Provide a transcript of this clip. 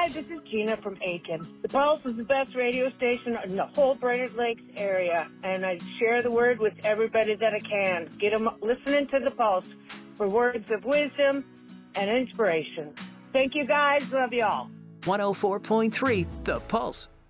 Hi, this is Gina from Aiken. The Pulse is the best radio station in the whole Brainerd Lakes area, and I share the word with everybody that I can. Get them listening to the Pulse for words of wisdom and inspiration. Thank you, guys. Love you all. 104.3 The Pulse.